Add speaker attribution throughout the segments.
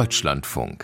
Speaker 1: Deutschlandfunk.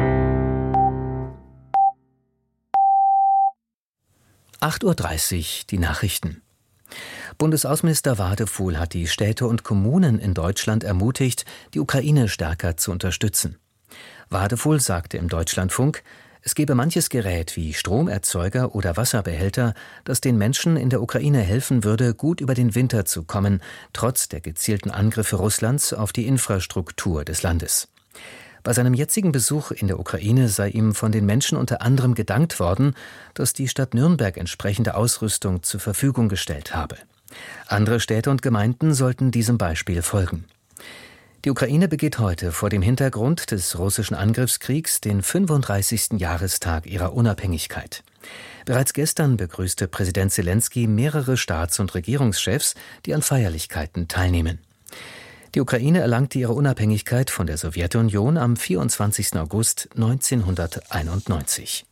Speaker 2: 8:30 Uhr, die Nachrichten. Bundesaußenminister Wadefuhl hat die Städte und Kommunen in Deutschland ermutigt, die Ukraine stärker zu unterstützen. Wadefuhl sagte im Deutschlandfunk, es gebe manches Gerät wie Stromerzeuger oder Wasserbehälter, das den Menschen in der Ukraine helfen würde, gut über den Winter zu kommen, trotz der gezielten Angriffe Russlands auf die Infrastruktur des Landes. Bei seinem jetzigen Besuch in der Ukraine sei ihm von den Menschen unter anderem gedankt worden, dass die Stadt Nürnberg entsprechende Ausrüstung zur Verfügung gestellt habe. Andere Städte und Gemeinden sollten diesem Beispiel folgen. Die Ukraine begeht heute vor dem Hintergrund des russischen Angriffskriegs den 35. Jahrestag ihrer Unabhängigkeit. Bereits gestern begrüßte Präsident Selenskyj mehrere Staats- und Regierungschefs, die an Feierlichkeiten teilnehmen. Die Ukraine erlangte ihre Unabhängigkeit von der Sowjetunion am 24. August 1991.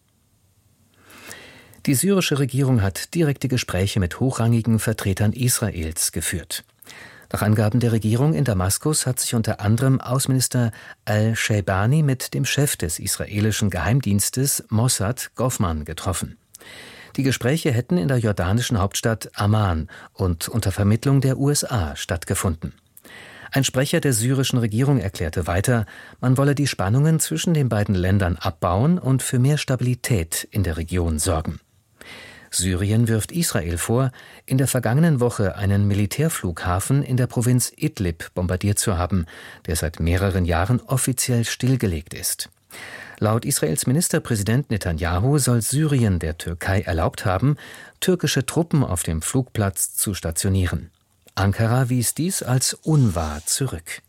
Speaker 2: Die syrische Regierung hat direkte Gespräche mit hochrangigen Vertretern Israels geführt. Nach Angaben der Regierung in Damaskus hat sich unter anderem Außenminister al-Shaybani mit dem Chef des israelischen Geheimdienstes Mossad Goffman getroffen. Die Gespräche hätten in der jordanischen Hauptstadt Amman und unter Vermittlung der USA stattgefunden. Ein Sprecher der syrischen Regierung erklärte weiter, man wolle die Spannungen zwischen den beiden Ländern abbauen und für mehr Stabilität in der Region sorgen. Syrien wirft Israel vor, in der vergangenen Woche einen Militärflughafen in der Provinz Idlib bombardiert zu haben, der seit mehreren Jahren offiziell stillgelegt ist. Laut Israels Ministerpräsident Netanyahu soll Syrien der Türkei erlaubt haben, türkische Truppen auf dem Flugplatz zu stationieren. Ankara wies dies als unwahr zurück.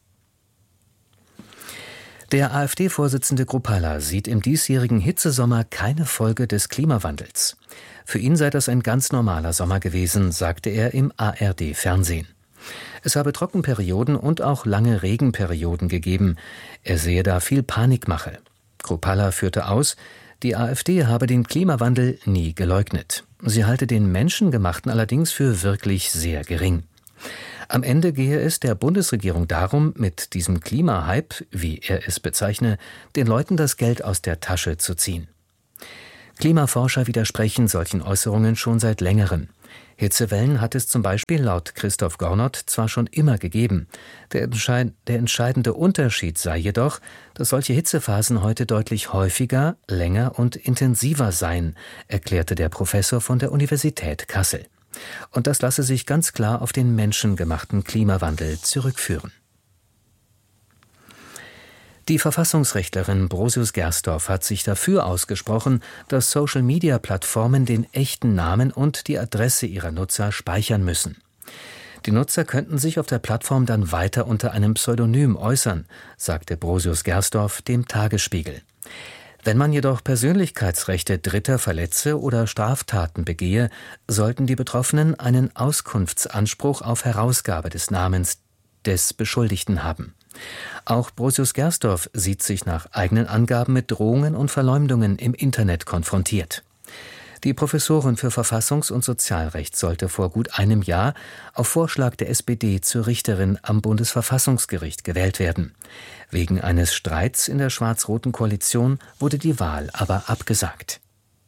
Speaker 2: Der AfD-Vorsitzende Kruppalla sieht im diesjährigen Hitzesommer keine Folge des Klimawandels. Für ihn sei das ein ganz normaler Sommer gewesen, sagte er im ARD-Fernsehen. Es habe Trockenperioden und auch lange Regenperioden gegeben. Er sehe da viel Panikmache. Kruppalla führte aus, die AfD habe den Klimawandel nie geleugnet. Sie halte den menschengemachten allerdings für wirklich sehr gering. Am Ende gehe es der Bundesregierung darum, mit diesem Klimahype, wie er es bezeichne, den Leuten das Geld aus der Tasche zu ziehen. Klimaforscher widersprechen solchen Äußerungen schon seit längerem. Hitzewellen hat es zum Beispiel laut Christoph Gornot zwar schon immer gegeben. Der entscheidende Unterschied sei jedoch, dass solche Hitzephasen heute deutlich häufiger, länger und intensiver seien, erklärte der Professor von der Universität Kassel. Und das lasse sich ganz klar auf den menschengemachten Klimawandel zurückführen. Die Verfassungsrechtlerin Brosius Gersdorf hat sich dafür ausgesprochen, dass Social-Media-Plattformen den echten Namen und die Adresse ihrer Nutzer speichern müssen. Die Nutzer könnten sich auf der Plattform dann weiter unter einem Pseudonym äußern, sagte Brosius Gersdorf dem Tagesspiegel. Wenn man jedoch Persönlichkeitsrechte Dritter verletze oder Straftaten begehe, sollten die Betroffenen einen Auskunftsanspruch auf Herausgabe des Namens des Beschuldigten haben. Auch Brosius Gersdorf sieht sich nach eigenen Angaben mit Drohungen und Verleumdungen im Internet konfrontiert. Die Professorin für Verfassungs- und Sozialrecht sollte vor gut einem Jahr auf Vorschlag der SPD zur Richterin am Bundesverfassungsgericht gewählt werden. Wegen eines Streits in der schwarz-roten Koalition wurde die Wahl aber abgesagt.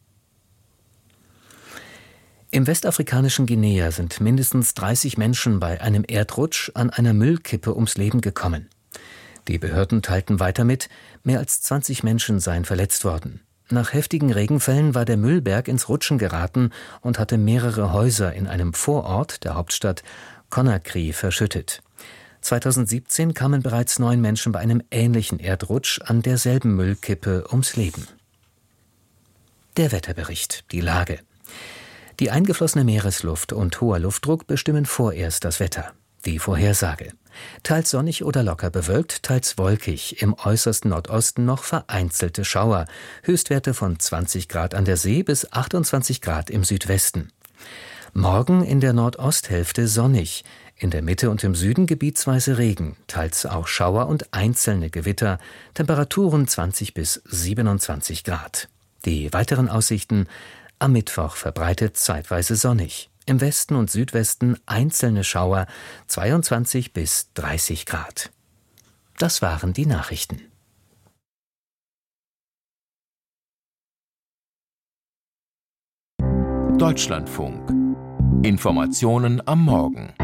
Speaker 2: Im westafrikanischen Guinea sind mindestens 30 Menschen bei einem Erdrutsch an einer Müllkippe ums Leben gekommen. Die Behörden teilten weiter mit, mehr als 20 Menschen seien verletzt worden. Nach heftigen Regenfällen war der Müllberg ins Rutschen geraten und hatte mehrere Häuser in einem Vorort der Hauptstadt Conakry verschüttet. 2017 kamen bereits 9 Menschen bei einem ähnlichen Erdrutsch an derselben Müllkippe ums Leben. Der Wetterbericht, die Lage. Die eingeflossene Meeresluft und hoher Luftdruck bestimmen vorerst das Wetter. Die Vorhersage. Teils sonnig oder locker bewölkt, teils wolkig, im äußersten Nordosten noch vereinzelte Schauer, Höchstwerte von 20 Grad an der See bis 28 Grad im Südwesten. Morgen in der Nordosthälfte sonnig, in der Mitte und im Süden gebietsweise Regen, teils auch Schauer und einzelne Gewitter, Temperaturen 20 bis 27 Grad. Die weiteren Aussichten: am Mittwoch verbreitet zeitweise sonnig. Im Westen und Südwesten einzelne Schauer, 22 bis 30 Grad. Das waren die Nachrichten.
Speaker 1: Deutschlandfunk. Informationen am Morgen.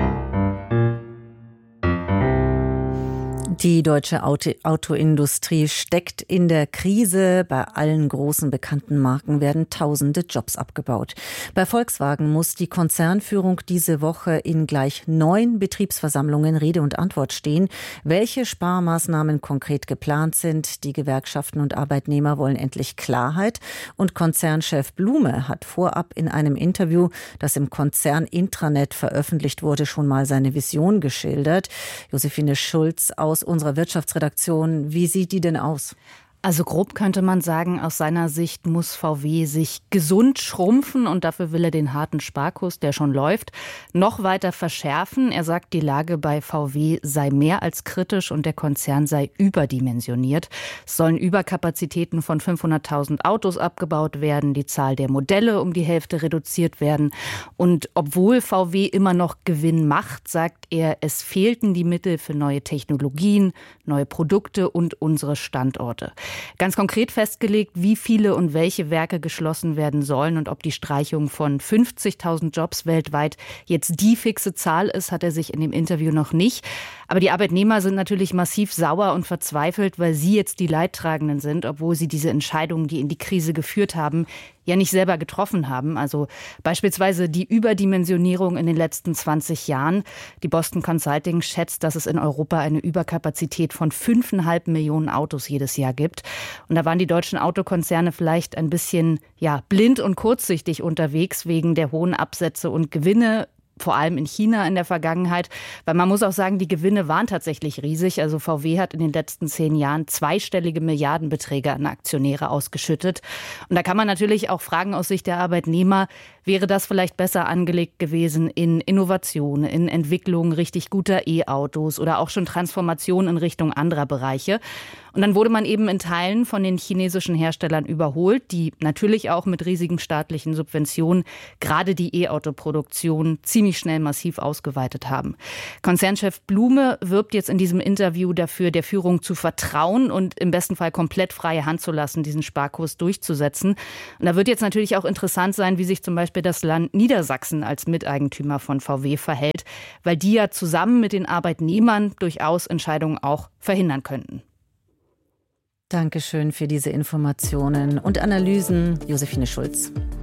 Speaker 3: Die deutsche Autoindustrie steckt in der Krise. Bei allen großen bekannten Marken werden tausende Jobs abgebaut. Bei Volkswagen muss die Konzernführung diese Woche in gleich 9 Betriebsversammlungen Rede und Antwort stehen. Welche Sparmaßnahmen konkret geplant sind? Die Gewerkschaften und Arbeitnehmer wollen endlich Klarheit. Und Konzernchef Blume hat vorab in einem Interview, das im Konzern-Intranet veröffentlicht wurde, schon mal seine Vision geschildert. Josephine Schulz aus unserer Wirtschaftsredaktion. Wie sieht die denn aus?
Speaker 4: Also grob könnte man sagen, aus seiner Sicht muss VW sich gesund schrumpfen und dafür will er den harten Sparkurs, der schon läuft, noch weiter verschärfen. Er sagt, die Lage bei VW sei mehr als kritisch und der Konzern sei überdimensioniert. Es sollen Überkapazitäten von 500.000 Autos abgebaut werden, die Zahl der Modelle um die Hälfte reduziert werden. Und obwohl VW immer noch Gewinn macht, sagt er, es fehlten die Mittel für neue Technologien, neue Produkte und unsere Standorte. Ganz konkret festgelegt, wie viele und welche Werke geschlossen werden sollen und ob die Streichung von 50.000 Jobs weltweit jetzt die fixe Zahl ist, hat er sich in dem Interview noch nicht. Aber die Arbeitnehmer sind natürlich massiv sauer und verzweifelt, weil sie jetzt die Leidtragenden sind, obwohl sie diese Entscheidungen, die in die Krise geführt haben, ja nicht selber getroffen haben. Also beispielsweise die Überdimensionierung in den letzten 20 Jahren. Die Boston Consulting schätzt, dass es in Europa eine Überkapazität von 5,5 Millionen Autos jedes Jahr gibt. Und da waren die deutschen Autokonzerne vielleicht ein bisschen blind und kurzsichtig unterwegs wegen der hohen Absätze und Gewinne, vor allem in China in der Vergangenheit. Weil man muss auch sagen, die Gewinne waren tatsächlich riesig. Also VW hat in den letzten 10 Jahren zweistellige Milliardenbeträge an Aktionäre ausgeschüttet. Und da kann man natürlich auch fragen aus Sicht der Arbeitnehmer, wäre das vielleicht besser angelegt gewesen in Innovation, in Entwicklung richtig guter E-Autos oder auch schon Transformation in Richtung anderer Bereiche. Und dann wurde man eben in Teilen von den chinesischen Herstellern überholt, die natürlich auch mit riesigen staatlichen Subventionen gerade die E-Auto-Produktion ziemlich schnell massiv ausgeweitet haben. Konzernchef Blume wirbt jetzt in diesem Interview dafür, der Führung zu vertrauen und im besten Fall komplett freie Hand zu lassen, diesen Sparkurs durchzusetzen. Und da wird jetzt natürlich auch interessant sein, wie sich zum Beispiel das Land Niedersachsen als Miteigentümer von VW verhält, weil die ja zusammen mit den Arbeitnehmern durchaus Entscheidungen auch verhindern könnten.
Speaker 3: Dankeschön für diese Informationen und Analysen, Josephine Schulz.